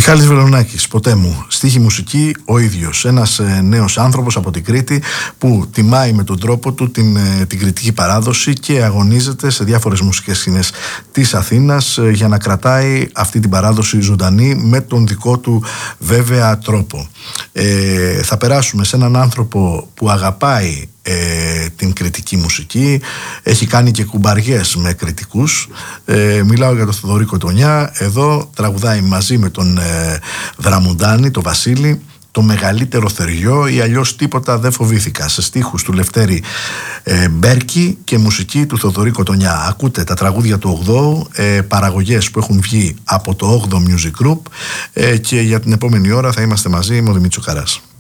Μιχάλης Βελονάκης, ποτέ μου. Στίχη, μουσική, ο ίδιος. Ένας νέος άνθρωπος από την Κρήτη που τιμάει με τον τρόπο του την κριτική παράδοση και αγωνίζεται σε διάφορες μουσικές σκηνές της Αθήνας για να κρατάει αυτή την παράδοση ζωντανή με τον δικό του βέβαια τρόπο. Θα περάσουμε σε έναν άνθρωπο που αγαπάει την κριτική μουσική, έχει κάνει και κουμπαριές με κριτικούς. Μιλάω για τον Θοδωρή Κοτονιά. Εδώ τραγουδάει μαζί με τον Δραμουντάνη, τον Βασίλη, το μεγαλύτερο θεριό ή αλλιώς τίποτα δεν φοβήθηκα, σε στίχους του Λευτέρη Μπέρκη και μουσική του Θοδωρή Κοτονιά. Ακούτε τα τραγούδια του 8ου, παραγωγές που έχουν βγει από το 8ο Music Group, και για την επόμενη ώρα θα είμαστε μαζί με ο Δημήτρης Καράς.